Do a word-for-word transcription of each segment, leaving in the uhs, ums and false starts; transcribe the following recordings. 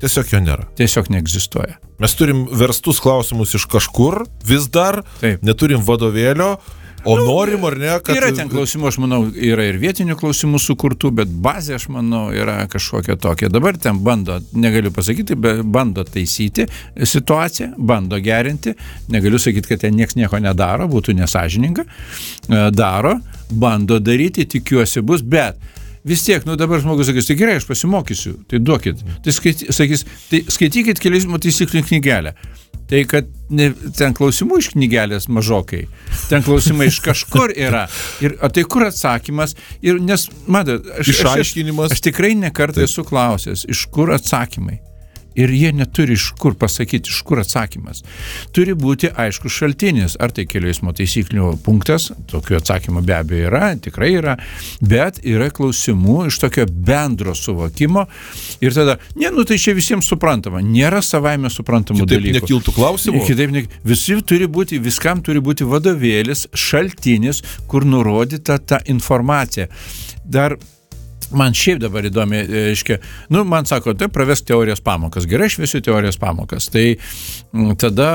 Tiesiog jo nėra. Tiesiog neegzistuoja. Mes turim verstus klausimus iš kažkur, vis dar, Taip. neturim vadovėlio, o nu, norim ar ne, kad... Yra ten klausimų, aš manau, yra ir vietinių klausimų sukurtų, bet bazė, aš manau, yra kažkokia tokia. Dabar ten bando, negaliu pasakyti, bet bando taisyti situaciją, bando gerinti. Negaliu sakyti, kad ten nieks nieko nedaro, būtų nesąžininga. Daro, bando daryti, tikiuosi bus, bet vis tiek, nu dabar žmogus sakys, tai gerai, aš pasimokysiu, tai duokit. Tai skaity, sakys, tai skaitykit kelių eismo taisyklių knygelę. Tai kad ne, ten klausimų iš knygelės mažokai, ten klausimai iš kažkur yra. Ir, o tai kur atsakymas? Ir, nes, matot, aš, išaiškinimas. Aš, aš tikrai nekartą esu klausęs, iš kur atsakymai. Ir jie neturi iš kur pasakyti, iš kur atsakymas. Turi būti aiškus šaltinis, ar tai kelių eismo taisyklių punktas, tokių atsakymų be abejo yra, tikrai yra, bet yra klausimų iš tokio bendro suvokimo ir tada, ne, nu tai čia visiems suprantama, nėra savaime suprantamų Kitaip dalykų. Kitaip nekiltų klausimų? Kitaip ne, visi turi būti, viskam turi būti vadovėlis, šaltinis, kur nurodyta ta informacija. Dar man šiaip dabar įdomi, reiškia, nu, man sako, tai pravesk teorijos pamokas. Gerai, aš vesiu teorijos pamokas. Tai tada,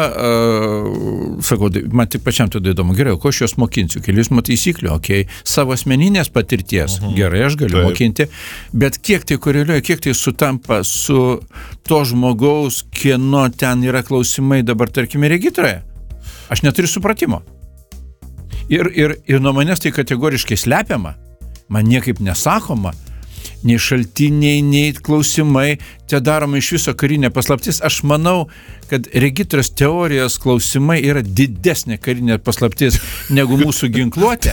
uh, sakau, man tik pačiam tada įdomu, gerai, ko aš jos mokinsiu? Kelių eismo taisyklių, okei, okay. Savo asmeninės patirties, uh-huh. Gerai, aš galiu Taip. mokinti, bet kiek tai koreliuoja, kiek tai sutampa su to žmogaus, kieno ten yra klausimai dabar, tarkime, regitroje? Aš neturiu supratimo. Ir, ir, ir nuo manęs tai kategoriškai slepiama. Man niekaip nesakoma, nei šaltiniai, nei klausimai, te daroma iš viso karinė paslaptis. Aš manau, kad regitros teorijos klausimai yra didesnė karinė paslaptis negu mūsų ginkluotė.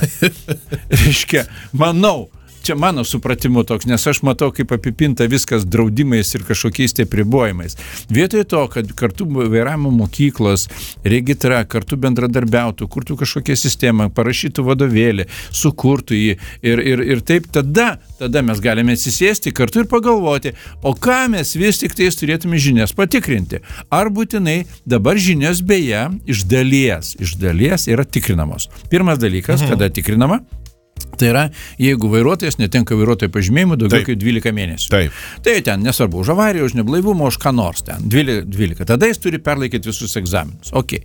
Reiškia, manau, čia mano supratimu toks, nes aš matau, kaip apipinta viskas draudimais ir kažkokiais tai pribojimais. Vietoj to, kad kartu vairavimo mokyklos, regitra, kartu bendradarbiautų, kurtų kažkokią sistemą, parašytų vadovėlį, sukurtų jį ir, ir, ir taip tada, tada mes galime atsisėsti kartu ir pagalvoti, o ką mes vis tik tais turėtume žinias patikrinti. Ar būtinai dabar žinias beje iš dalies, iš dalies yra tikrinamos. Pirmas dalykas, mhm. kada tikrinama, tai yra, jeigu vairuotojas netenka vairuotojo pažymėjimų daugiau Taip. kaip dvylika mėnesių. Taip. Tai ten nesvarbu, už avariją, už neblaivumą, už ką nors ten, dvylika. Tada jis turi perlaikyti visus egzaminus. Ok.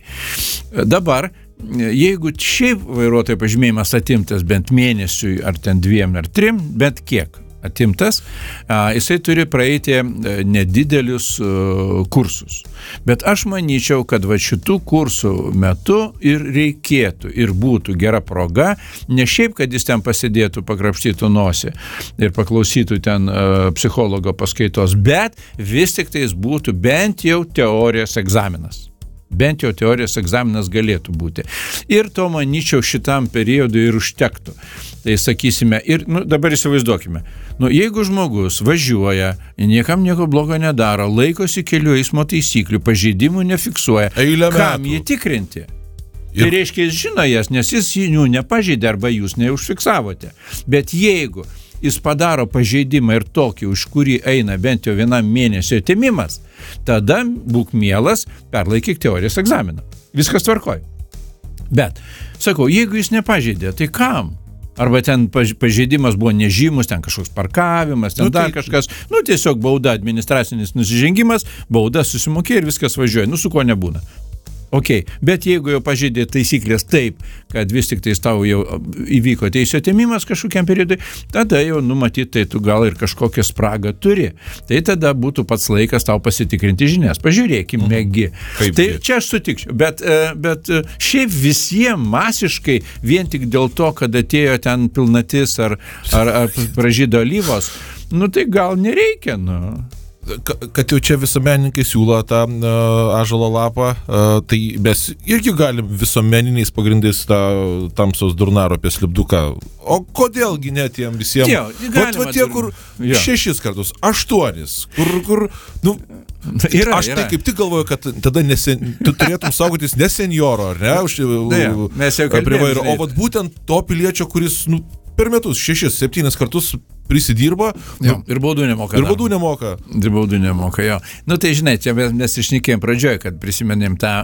Dabar, jeigu šiaip vairuotojo pažymėjimas atimtas bent mėnesiui, ar ten dviem, ar trim, bet kiek atimtas, jisai turi praeiti nedidelius kursus. Bet aš manyčiau, kad va šitų kursų metu ir reikėtų, ir būtų gera proga, ne šiaip, kad jis ten pasėdėtų, pakrapštytų nosį ir paklausytų ten psichologo paskaitos, bet vis tik tais būtų bent jau teorijos egzaminas. Bent jau teorijos egzaminas galėtų būti. Ir to, manyčiau, šitam periodui ir užtektų. Tai sakysime, ir nu, dabar įsivaizduokime, nu, jeigu žmogus važiuoja, niekam nieko blogo nedaro, laikosi kelių eismo taisyklių, pažeidimų nefiksuoja, Eilę kam metų. Jį tikrinti? Ir... Tai reiškia, jis žino jas, nes jis jų nepažeidė arba jūs neužfiksavote. Bet jeigu jis padaro pažeidimą ir tokį, už kurį eina bent jau vienam mėnesio atėmimas, tada būk mielas, perlaikyk teorijos egzaminą. Viskas tvarkoj. Bet, sakau, jeigu jis nepažeidė, tai kam? Arba ten pažeidimas buvo nežymus, ten kažkoks parkavimas, ten nu, dar tai... kažkas, nu tiesiog bauda, administracinis nusižengimas, bauda susimokė ir viskas važiuoja, nu su ko nebūna. Ok, bet jeigu jau pažeidė taisyklės taip, kad vis tik tai tau jau įvyko teisės atėmimas kažkokiam periodui, tada jau numatyti, tai tu gal ir kažkokią spragą turi. Tai tada būtų pats laikas tau pasitikrinti žinias. Pažiūrėkime, gi. Mhm. Tai čia aš sutikčiau, bet, bet šiaip visiems masiškai, vien tik dėl to, kad atėjo ten pilnatis ar, ar, ar pražydo alyvos, nu tai gal nereikia, nu. Kad jau čia visuomenininkai siūlo tą uh, ąžuolo lapą, uh, tai mes irgi galim visuomeniniais pagrindais tą tamsos durnaro apie slipduką. O kodėlgi net jiem visiems? Vat va tie, kur jo. šešis kartus, aštuonis, kur, kur, nu, yra, aš yra. Tai kaip tik galvoju, kad tada nesen, tu turėtum saugotis ne senjoro, ar ne? Už, ja, mes jau kalbėjome. O vat būtent to piliečio, kuris, nu, per metus šešis, septynis kartus prisidirba. Jo, nu, ir baudų nemoka. Ir baudų nemoka. Ir baudų nemoka, jo. Nu tai žinai, čia mes išnekėjom pradžioje, kad prisimenėm tą,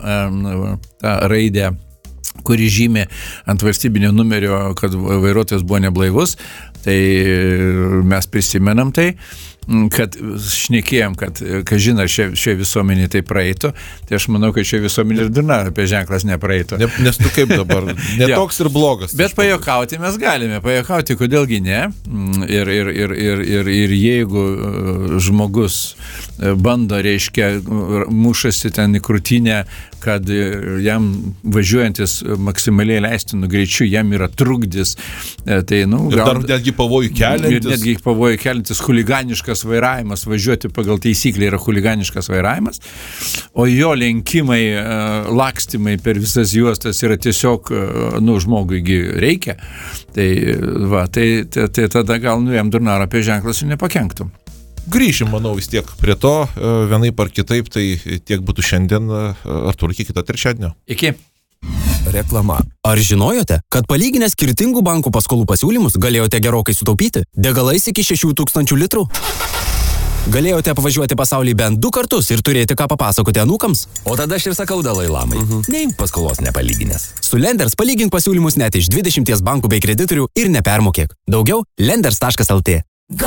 tą raidę, kuri žymė ant valstybinio numerio, kad vairuotojas buvo neblaivus, tai mes prisimenam tai. kad šnekėjom, kad, kad žina, šia, šia visuomenė tai praeitų, tai aš manau, kad šia visuomenė ir durnaropio apie ženklas nepraeitų. Ne, nes tu kaip dabar, netoks ir blogas. Bet pajokauti mes galime, pajokauti, kodėlgi ne. Ir, ir, ir, ir, ir, ir jeigu žmogus bando, reiškia, mušasi ten į krūtinę, kad jam važiuojantis maksimaliai leistinų greičiu, jam yra trukdis. Tai, nu, ir gal, dar netgi pavojų keliantis. Ir netgi pavojų keliantis huliganiškas vairavimas, važiuoti pagal taisyklę yra huliganiškas vairavimas, o jo lenkimai, lakstimai per visas juostas yra tiesiog, nu, žmoguigi reikia. Tai, va, tai, tai, tai tada gal, nu, jam durnaropio ženklas ir nepakenktų. Grįšim, manau, vis tiek prie to, vienaip ar kitaip, tai tiek būtų šiandien, Artūrai, iki kito trečiadienio. Iki. Reklama. Ar žinojote, kad palyginę skirtingų bankų paskolų pasiūlymus galėjote gerokai sutaupyti? Degalais iki šešių tūkstančių litrų? Galėjote apvažiuoti pasaulį bent du kartus ir turėti ką papasakoti anūkams? O tada aš ir sakau Dalai Lamai. Uh-huh. Neimk paskolos nepalyginęs. Su Lenders palygink pasiūlymus net iš dvidešimties bankų bei kreditorių ir nepermokėk. Daugiau lenders taškas lt.